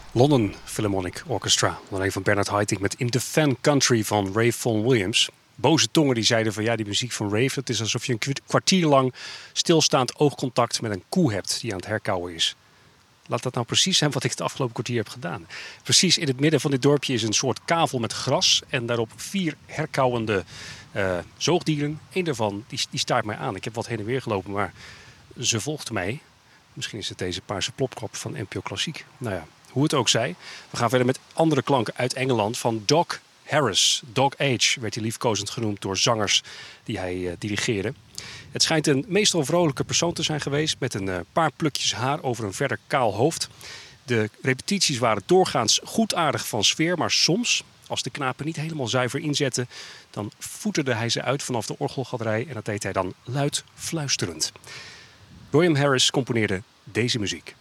London Philharmonic Orchestra. Dan een van Bernard Haitink met In the Fan Country van Ray Vaughan Williams. Boze tongen die zeiden van ja, die muziek van Ray, het is alsof je een kwartier lang stilstaand oogcontact met een koe hebt die aan het herkauwen is. Laat dat nou precies zijn wat ik het afgelopen kwartier heb gedaan. Precies in het midden van dit dorpje is een soort kavel met gras en daarop 4 herkauwende zoogdieren. Eén daarvan die staart mij aan. Ik heb wat heen en weer gelopen, maar ze volgt mij. Misschien is het deze paarse plopkap van NPO Klassiek. Nou ja, hoe het ook zij. We gaan verder met andere klanken uit Engeland van Doc Harris. Doc H werd hij liefkozend genoemd door zangers die hij dirigeerde. Het schijnt een meestal vrolijke persoon te zijn geweest met een paar plukjes haar over een verder kaal hoofd. De repetities waren doorgaans goedaardig van sfeer, maar soms, als de knapen niet helemaal zuiver inzetten, dan voeterde hij ze uit vanaf de orgelgalerij en dat deed hij dan luid fluisterend. William Harris componeerde deze muziek.